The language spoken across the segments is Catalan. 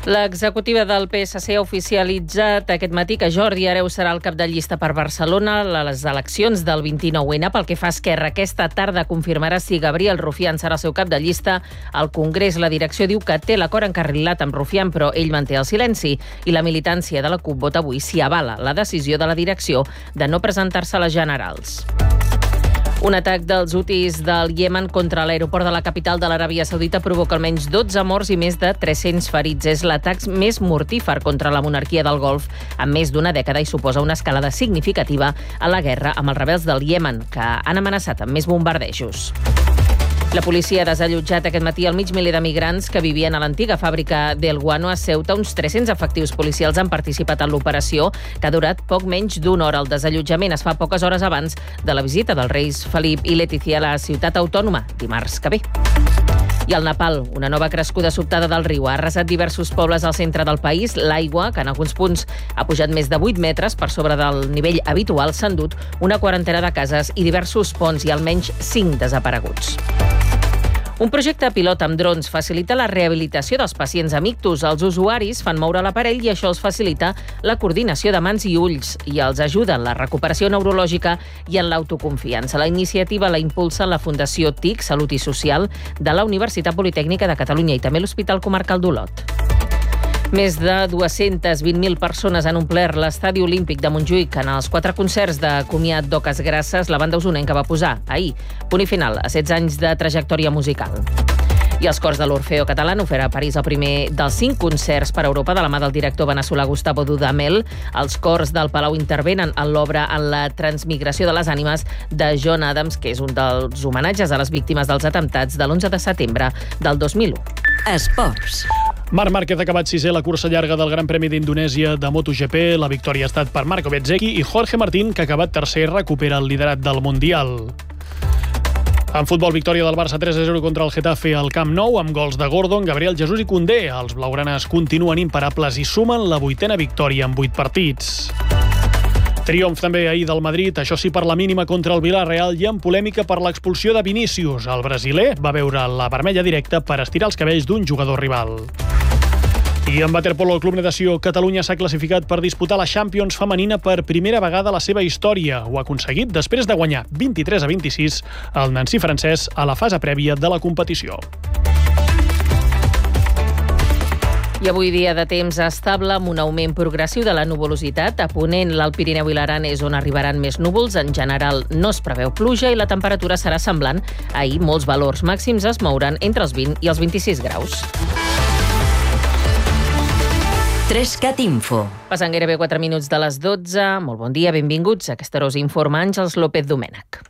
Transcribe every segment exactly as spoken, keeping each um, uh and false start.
L'executiva del P S C ha oficialitzat aquest matí que Jordi Hereu serà el cap de llista per Barcelona a les eleccions del vint-i-nou ena. Pel que fa a Esquerra, aquesta tarda confirmarà si Gabriel Rufián serà el seu cap de llista. Al Congrés, la direcció diu que té l'acord encarrilat amb Rufián, però ell manté el silenci. I la militància de la CUP vota avui si avala la decisió de la direcció de no presentar-se a les generals. Un atac dels hutis del Iemen contra l'aeroport de la capital de l'Aràbia Saudita provoca almenys dotze morts i més de tres-cents ferits. És l'atac més mortífer contra la monarquia del Golf en més d'una dècada i suposa una escalada significativa a la guerra amb els rebels del Iemen, que han amenaçat amb més bombardejos. La policia ha desallotjat aquest matí al mig miler de migrants que vivien a l'antiga fàbrica del Guano a Ceuta. Uns tres-cents efectius policials han participat en l'operació, que ha durat poc menys d'una hora. El desallotjament es fa poques hores abans de la visita dels reis Felip i Letizia a la ciutat autònoma, dimarts que ve. I al Nepal, una nova crescuda sobtada del riu ha arrasat diversos pobles al centre del país. L'aigua, que en alguns punts ha pujat més de vuit metres per sobre del nivell habitual, s'ha endut una quarantena de cases i diversos ponts i almenys cinc desapareguts. Un projecte pilot amb drons facilita la rehabilitació dels pacients amb ictus. Els usuaris fan moure l'aparell i això els facilita la coordinació de mans i ulls i els ajuda en la recuperació neurològica i en l'autoconfiança. La iniciativa la impulsa la Fundació T I C, Salut i Social, de la Universitat Politècnica de Catalunya i també l'Hospital Comarcal d'Olot. Més de dues-centes vint mil persones han omplert l'estadi olímpic de Montjuïc en els quatre concerts de comiat d'Oques Grasses. La banda usonenca va posar ahir punt i final a setze anys de trajectòria musical. I els cors de l'Orfeo Català han ofert a París el primer dels cinc concerts per Europa de la mà del director veneçolà Gustavo Dudamel. Els cors del Palau intervenen en l'obra en la transmigració de les ànimes de John Adams, que és un dels homenatges a les víctimes dels atemptats de l'onze de setembre del dos mil u. Esports. Marc Márquez ha acabat sisè a la cursa llarga del Gran Premi d'Indonèsia de MotoGP. La victòria ha estat per Marco Bezzecchi i Jorge Martín, que ha acabat tercer, recupera el liderat del Mundial. En futbol, victòria del Barça tres a zero contra el Getafe al Camp Nou, amb gols de Gordon, Gabriel Jesús i Koundé. Els blaugranes continuen imparables i sumen la vuitena victòria en vuit partits. Triomf també ahir del Madrid, això sí per la mínima contra el Villarreal i amb polèmica per l'expulsió de Vinícius. El brasiler va veure la vermella directa per estirar els cabells d'un jugador rival. I en waterpolo, el Club Natació Catalunya s'ha classificat per disputar la Champions femenina per primera vegada a la seva història. Ho ha aconseguit després de guanyar vint-i-tres a vint-i-sis al Nancy francès a la fase prèvia de la competició. I avui dia de temps estable amb un augment progressiu de la nuvolositat. A ponent, l'Alt Pirineu i l'Aran és on arribaran més núvols. En general no es preveu pluja i la temperatura serà semblant. Ahir molts valors màxims es mouran entre els vint i els vint-i-sis graus. Trescat Info. Passen gairebé quatre minuts de les dotze. Molt bon dia, benvinguts. A aquesta hora us informa Àngels López Domènech.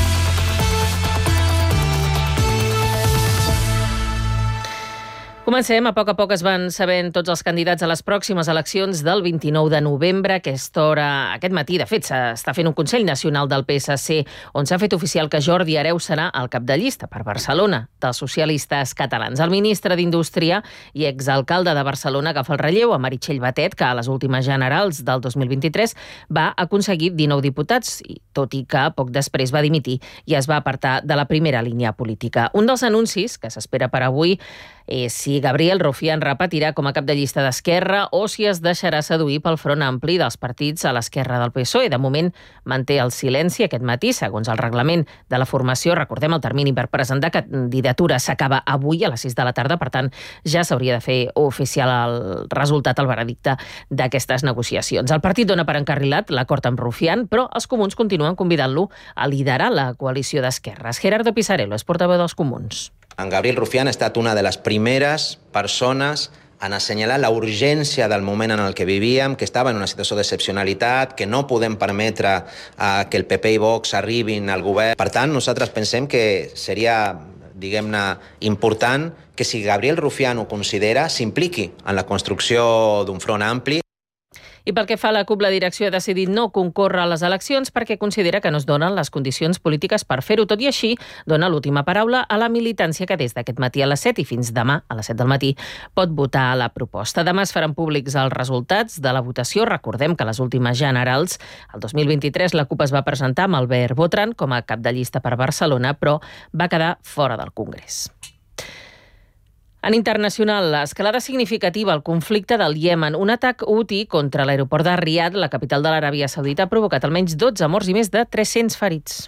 Comencem. A poc a poc es van sabent tots els candidats a les pròximes eleccions del vint-i-nou de novembre. Aquesta hora, aquest matí, de fet, s'està fent un Consell Nacional del P S C on s'ha fet oficial que Jordi Hereu serà el cap de llista per Barcelona dels socialistes catalans. El ministre d'Indústria i exalcalde de Barcelona agafa el relleu a Meritxell Batet, que a les últimes generals del dos mil vint-i-tres va aconseguir dinou diputats, i tot i que poc després va dimitir i es va apartar de la primera línia política. Un dels anuncis que s'espera per avui és si Gabriel Rufián repetirà com a cap de llista d'Esquerra o si es deixarà seduir pel front ampli dels partits a l'esquerra del P S O E. De moment manté el silenci aquest matí, segons el reglament de la formació. Recordem, el termini per presentar candidatura s'acaba avui a les sis de la tarda, per tant ja s'hauria de fer oficial el resultat, el veredicte d'aquestes negociacions. El partit dona per encarrilat l'acord amb Rufián, però els comuns continuen convidant-lo a liderar la coalició d'esquerres. Gerardo Pisarello és portaveu dels comuns. En Gabriel Rufián ha estat una de les primeres persones en assenyalar la urgència del moment en el que vivíem, que estava en una situació d'excepcionalitat, que no podem permetre uh, que el P P i Vox arribin al govern. Per tant, nosaltres pensem que seria, diguem-ne, important que si Gabriel Rufián ho considera, s'impliqui en la construcció d'un front ampli. I pel que fa a la CUP, la direcció ha decidit no concórrer a les eleccions perquè considera que no es donen les condicions polítiques per fer-ho. Tot i així, dona l'última paraula a la militància que des d'aquest matí a les set i fins demà a les set del matí pot votar a la proposta. Demà es faran públics els resultats de la votació. Recordem que a les últimes generals, el dos mil vint-i-tres, la CUP es va presentar amb Albert Botran com a cap de llista per Barcelona, però va quedar fora del Congrés. En internacional, l'escalada significativa al conflicte del Iemen. Un atac Houthi contra l'aeroport de Riad, la capital de l'Aràbia Saudita, ha provocat almenys dotze morts i més de tres-cents ferits.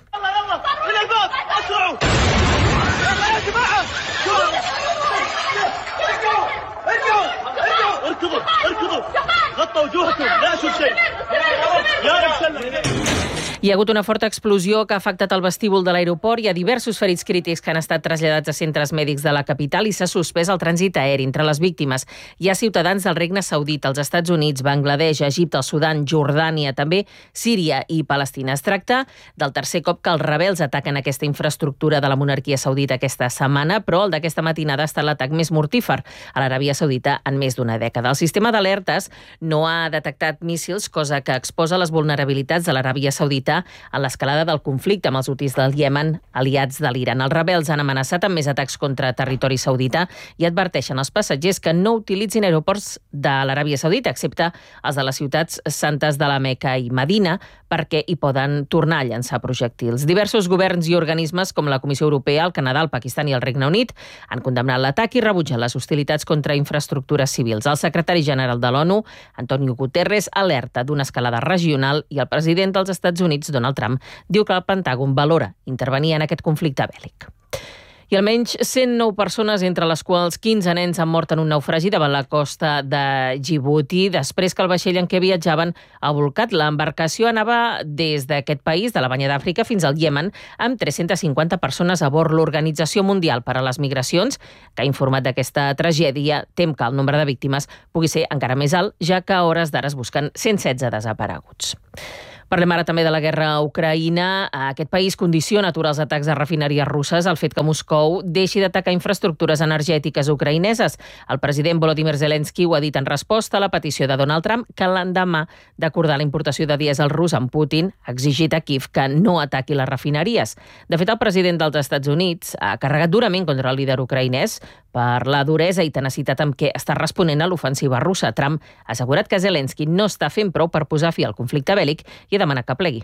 Hi ha hagut una forta explosió que ha afectat el vestíbul de l'aeroport. Hi ha diversos ferits crítics que han estat traslladats a centres mèdics de la capital i s'ha suspès el trànsit aeri. Entre les víctimes hi ha ciutadans del Regne Saudita, els Estats Units, Bangladesh, Egipte, el Sudan, Jordània, també Síria i Palestina. Es tracta del tercer cop que els rebels ataquen aquesta infraestructura de la monarquia saudita aquesta setmana, però el d'aquesta matinada ha estat l'atac més mortífer a l'Aràbia Saudita en més d'una dècada. El sistema d'alertes no ha detectat míssils, cosa que exposa les vulnerabilitats de l'Aràbia Saudita en l'escalada del conflicte amb els hutis del Iemen, aliats de l'Iran. Els rebels han amenaçat amb més atacs contra territori saudita i adverteixen als passatgers que no utilitzin aeroports de l'Aràbia Saudita, excepte els de les ciutats santes de la Meca i Medina, perquè hi poden tornar a llançar projectils. Diversos governs i organismes, com la Comissió Europea, el Canadà, el Pakistan i el Regne Unit, han condemnat l'atac i rebutjat les hostilitats contra infraestructures civils. El secretari general de l'ONU, Antonio Guterres, alerta d'una escalada regional i el president dels Estats Units, Donald Trump, diu que el Pentàgon valora intervenir en aquest conflicte bèl·lic. I almenys cent nou persones, entre les quals quinze nens, han mort en un naufragi davant la costa de Djibouti després que el vaixell en què viatjaven ha bolcat. L'embarcació anava des d'aquest país, de la Banya d'Àfrica, fins al Iemen, amb tres-centes cinquanta persones a bord. L'Organització Mundial per a les Migracions, que ha informat d'aquesta tragèdia, tem que el nombre de víctimes pugui ser encara més alt, ja que a hores d'ara es busquen cent setze desapareguts. Parlem ara també de la guerra a Ucraïna. Aquest país condiciona aturar els atacs a refineries russes el fet que Moscou deixi d'atacar infraestructures energètiques ucraïneses. El president Volodymyr Zelensky ho ha dit en resposta a la petició de Donald Trump, que l'endemà d'acordar la importació de dièsel rus amb Putin ha exigit a Kiev que no ataqui les refineries. De fet, el president dels Estats Units ha carregat durament contra el líder ucraïnès per la duresa i tenacitat amb què està responent a l'ofensiva russa. Trump ha assegurat que Zelensky no està fent prou per posar fi al conflicte bèl·lic i ha demanat que plegui.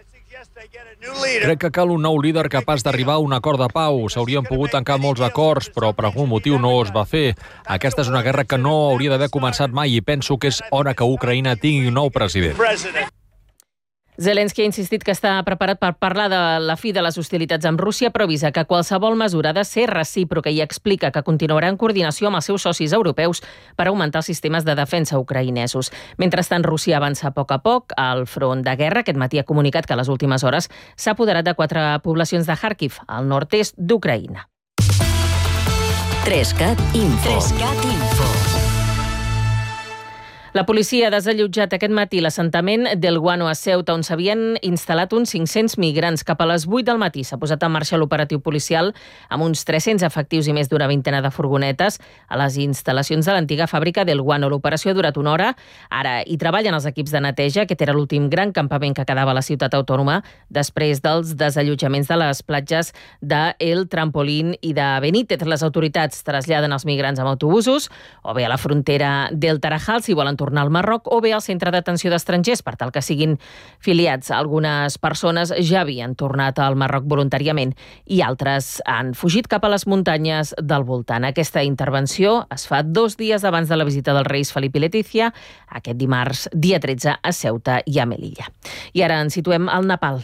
Crec que cal un nou líder capaç d'arribar a un acord de pau. S'haurien pogut tancar molts acords, però per algun motiu no es va fer. Aquesta és una guerra que no hauria d'haver començat mai i penso que és hora que Ucraïna tingui un nou president. Zelensky ha insistit que està preparat per parlar de la fi de les hostilitats amb Rússia, però avisa que qualsevol mesura ha de ser recíproca i explica que continuarà en coordinació amb els seus socis europeus per augmentar els sistemes de defensa ucraïnesos. Mentrestant, Rússia avança a poc a poc al front de guerra. Aquest matí ha comunicat que a les últimes hores s'ha apoderat de quatre poblacions de Kharkiv, al nord-est d'Ucraïna. tres cat Info. tres cat Info. La policia ha desallotjat aquest matí l'assentament del Guano a Ceuta, on s'havien instal·lat uns cinc-cents migrants. Cap a les vuit del matí s'ha posat en marxa l'operatiu policial amb uns tres-cents efectius i més d'una vintena de furgonetes a les instal·lacions de l'antiga fàbrica del Guano. L'operació ha durat una hora. Ara hi treballen els equips de neteja. Aquest era l'últim gran campament que quedava a la ciutat autònoma després dels desallotjaments de les platges de El Trampolín i de Benítez. Les autoritats traslladen els migrants amb autobusos o bé a la frontera del Tarajal si volen tornar al Marroc, o bé al centre d'atenció d'estrangers per tal que siguin filiats. Algunes persones ja havien tornat al Marroc voluntàriament i altres han fugit cap a les muntanyes del voltant. Aquesta intervenció es fa dos dies abans de la visita dels reis Felip i Letícia, aquest dimarts, dia tretze, a Ceuta i a Melilla. I ara ens situem al Nepal.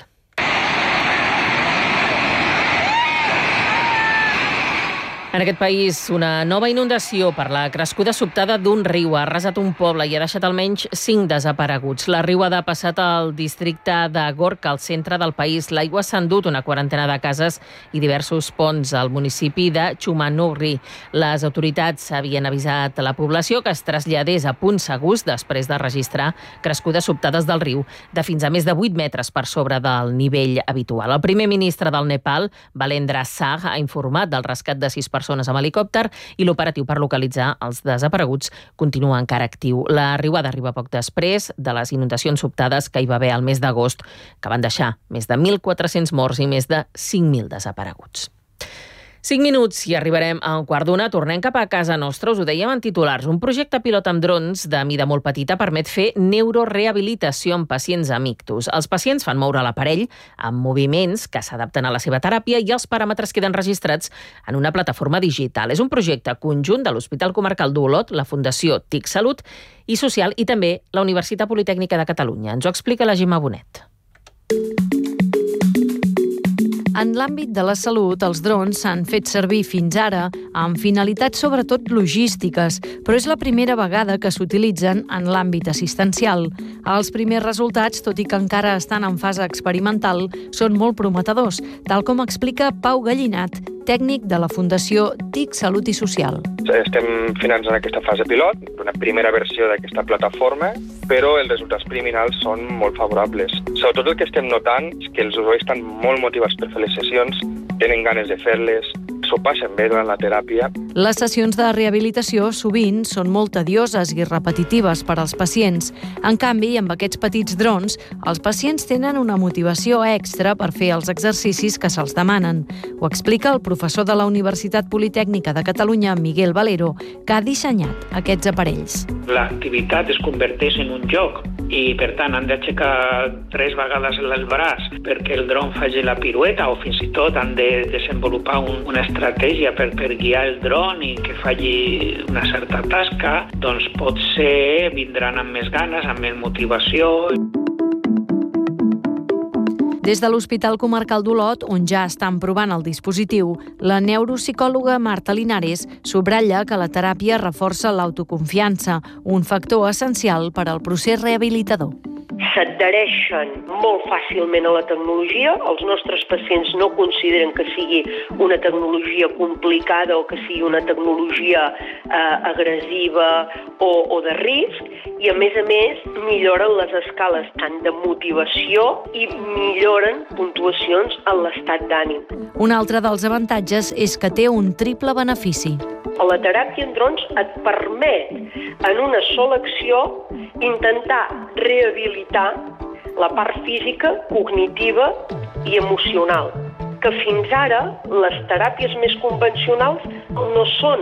En aquest país, una nova inundació per la crescuda sobtada d'un riu ha arrasat un poble i ha deixat almenys cinc desapareguts. La riuada ha passat al districte de Gorka, al centre del país. L'aigua s'ha endut una quarantena de cases i diversos ponts al municipi de Chumanuri. Les autoritats havien avisat a la població que es traslladés a punts segurs després de registrar crescudes sobtades del riu de fins a més de vuit metres per sobre del nivell habitual. El primer ministre del Nepal, Balendra Shah, ha informat del rescat de sis persones persones amb helicòpter i l'operatiu per localitzar els desapareguts continua encara actiu. La riuada arriba poc després de les inundacions sobtades que hi va haver al mes d'agost, que van deixar més de mil quatre-cents morts i més de cinc mil desapareguts. Cinc minuts i arribarem a un quart d'una. Tornem cap a casa nostra. Us ho dèiem en titulars. Un projecte pilot amb drons de mida molt petita permet fer neurorehabilitació amb pacients amb ictus. Els pacients fan moure l'aparell amb moviments que s'adapten a la seva teràpia i els paràmetres queden registrats en una plataforma digital. És un projecte conjunt de l'Hospital Comarcal d'Olot, la Fundació T I C Salut i Social i també la Universitat Politècnica de Catalunya. Ens ho explica la Gemma Bonet. En l'àmbit de la salut, els drons s'han fet servir fins ara amb finalitats sobretot logístiques, però és la primera vegada que s'utilitzen en l'àmbit assistencial. Els primers resultats, tot i que encara estan en fase experimental, són molt prometedors, tal com explica Pau Gallinat, tècnic de la Fundació T I C Salut i Social. Estem finançant aquesta fase pilot, una primera versió d'aquesta plataforma, però els resultats preliminars són molt favorables. Sobretot el que estem notant és que els usuaris estan molt motivats per fer les sessions, tenen ganes de fer-les, s'ho passen bé durant la teràpia. Les sessions de rehabilitació sovint són molt tedioses i repetitives per als pacients. En canvi, amb aquests petits drons, els pacients tenen una motivació extra per fer els exercicis que se'ls demanen. Ho explica el professor de la Universitat Politècnica de Catalunya, Miguel Valero, que ha dissenyat aquests aparells. L'activitat es converteix en un joc i, per tant, han d'aixecar tres vegades el braç perquè el dron faci la pirueta o fins i tot han de desenvolupar un, una estratègia per, per guiar el dron i que faci una certa tasca, doncs potser vindran amb més ganes, amb més motivació. Des de l'Hospital Comarcal d'Olot, on ja estan provant el dispositiu, la neuropsicòloga Marta Linares subratlla que la teràpia reforça l'autoconfiança, un factor essencial per al procés rehabilitador. S'adhereixen molt fàcilment a la tecnologia. Els nostres pacients no consideren que sigui una tecnologia complicada o que sigui una tecnologia eh, agressiva o, o de risc i, a més a més, milloren les escales tant de motivació i milloren puntuacions en l'estat d'ànim. Un altre dels avantatges és que té un triple benefici. La teràpia en drons et permet, en una sola acció, intentar rehabilitar la part física, cognitiva i emocional, que fins ara les teràpies més convencionals no són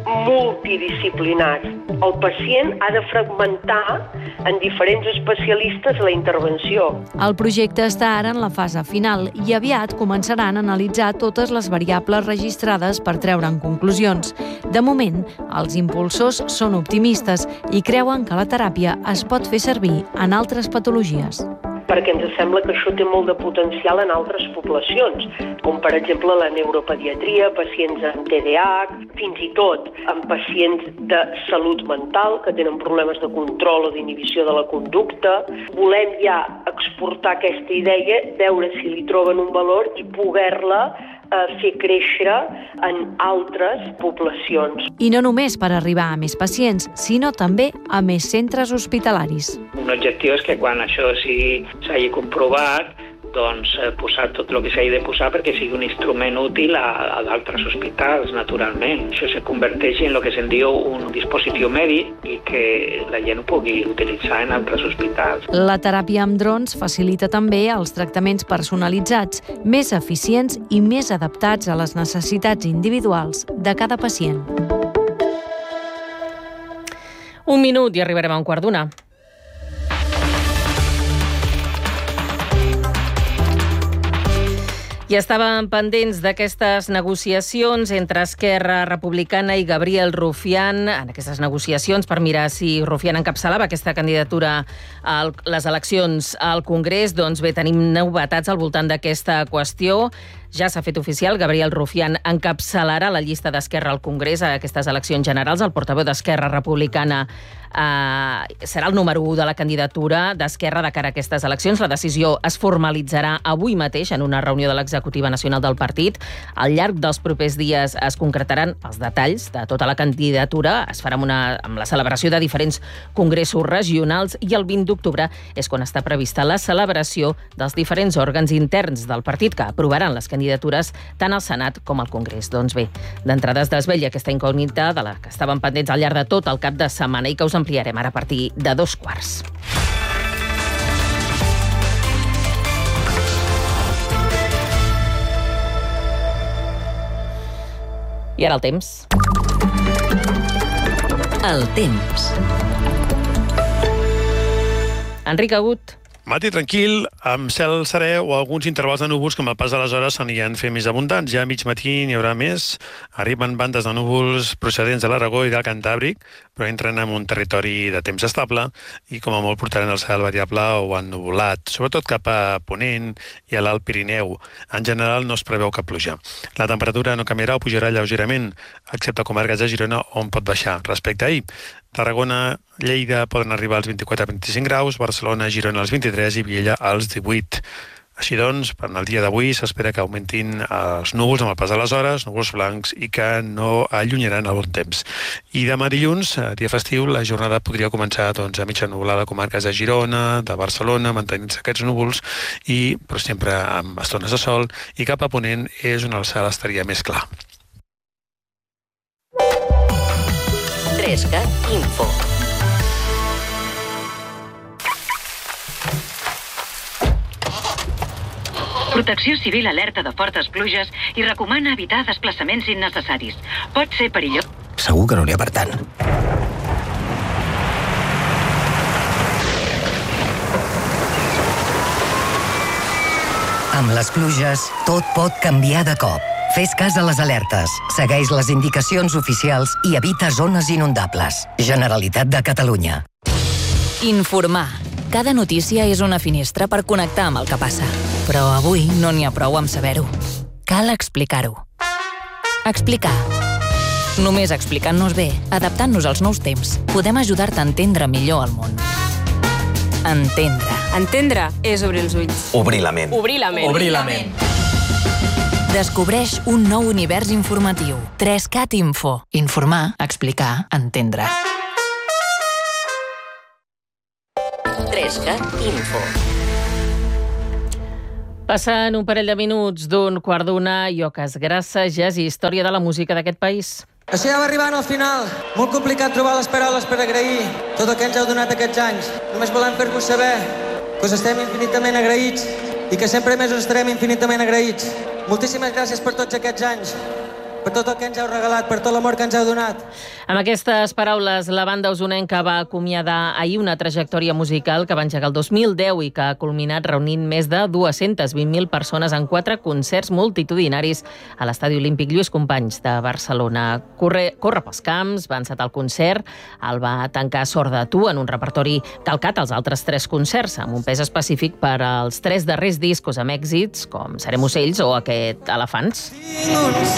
multidisciplinars. El pacient ha de fragmentar en diferents especialistes la intervenció. El projecte està ara en la fase final i aviat començaran a analitzar totes les variables registrades per treure'n conclusions. De moment, els impulsors són optimistes i creuen que la teràpia es pot fer servir en altres patologies. Perquè ens sembla que això té molt de potencial en altres poblacions, com per exemple la neuropediatria, pacients amb T D A H, fins i tot amb pacients de salut mental que tenen problemes de control o d'inhibició de la conducta. Volem ja exportar aquesta idea, veure si li troben un valor i poder-la eh, fer créixer en altres poblacions. I no només per arribar a més pacients, sinó també a més centres hospitalaris. Un objectiu és que quan això s'hagi comprovat, doncs posar tot el que s'hagi de posar perquè sigui un instrument útil a, a d'altres hospitals, naturalment. Això se converteix en el que se'n diu un dispositiu mèdic i que la gent ho pugui utilitzar en altres hospitals. La teràpia amb drons facilita també els tractaments personalitzats, més eficients i més adaptats a les necessitats individuals de cada pacient. Un minut i arribarem a un quart d'una. I estàvem pendents d'aquestes negociacions entre Esquerra Republicana i Gabriel Rufián, en aquestes negociacions per mirar si Rufián encapçalava aquesta candidatura a les eleccions al Congrés. Doncs bé, tenim novetats al voltant d'aquesta qüestió. Ja s'ha fet oficial, Gabriel Rufián encapçalarà la llista d'Esquerra al Congrés a aquestes eleccions generals. El portaveu d'Esquerra Republicana eh, serà el número u de la candidatura d'Esquerra de cara a aquestes eleccions. La decisió es formalitzarà avui mateix en una reunió de l'Executiva Nacional del partit. Al llarg dels propers dies es concretaran els detalls de tota la candidatura. Es farà amb, una, amb la celebració de diferents congressos regionals i el vint d'octubre és quan està prevista la celebració dels diferents òrgans interns del partit que aprovaran les candidatures tant al Senat com al Congrés. Doncs bé, d'entrada es desvetlla aquesta incògnita de la que estàvem pendents al llarg de tot el cap de setmana i que us ampliarem ara a partir de dos quarts. I ara el temps. El temps. Enric Agut. Matí tranquil, amb cel serè o alguns intervals de núvols que amb el pas de les hores s'aniran fent més abundants. Ja a mig matí n'hi haurà més. Arriben bandes de núvols procedents de l'Aragó i del Cantàbric, però entren en un territori de temps estable i com a molt portaran el cel variable o ennuvolat, sobretot cap a Ponent i a l'Alt Pirineu. En general no es preveu cap pluja. La temperatura no canviarà o pujarà lleugerament, excepte a comarques de Girona on pot baixar respecte a ahir. Tarragona, Lleida poden arribar als vint-i-quatre a vint-i-cinc graus, Barcelona, Girona als vint-i-tres i Viella als divuit. Així doncs, per al dia d'avui s'espera que augmentin els núvols amb el pas de les hores, núvols blancs, i que no allunyaran el bon temps. I demà dilluns, dia festiu, la jornada podria començar doncs, a mitja nuvolada a comarques de Girona, de Barcelona, mantenint-se aquests núvols, i però sempre amb estones de sol, i cap a Ponent és on el cel estaria més clar. Trescat Info. Protecció Civil alerta de fortes pluges i recomana evitar desplaçaments innecessaris. Pot ser perillós. Segur que no n'hi ha per tant. Amb les pluges, tot pot canviar de cop. Fes cas a les alertes, segueix les indicacions oficials i evita zones inundables. Generalitat de Catalunya. Informar. Cada notícia és una finestra per connectar amb el que passa. Però avui no n'hi ha prou amb saber-ho. Cal explicar-ho. Explicar. Només explicant-nos bé, adaptant-nos als nous temps, podem ajudar-te a entendre millor el món. Entendre. Entendre és obrir els ulls. Obrir la ment. Obrir la ment. Obrir la ment. Descobreix un nou univers informatiu. Trescat Info. Informar, explicar, entendre. Trescat Info. Passen un parell de minuts d'un quart d'una i Oques Grasses, història de la música d'aquest país. Així ja va arribant al final. Molt complicat trobar les paraules per agrair tot el que ens heu donat aquests anys. Només volem fer-vos saber que us estem infinitament agraïts i que sempre més us estarem infinitament agraïts. Moltíssimes gràcies per tots aquests anys, per tot el que ens heu regalat, per tot l'amor que ens heu donat. Amb aquestes paraules, la banda usonenca va acomiadar ahir una trajectòria musical que va engegar el dos mil deu i que ha culminat reunint més de dues-centes vint mil persones en quatre concerts multitudinaris a l'Estadi Olímpic Lluís Companys de Barcelona. Corre, corre pels camps, va encetar el concert, el va tancar Sort de tu en un repertori calcat als altres tres concerts, amb un pes específic per als tres darrers discos amb èxits, com Serem ocells o aquest Elefants.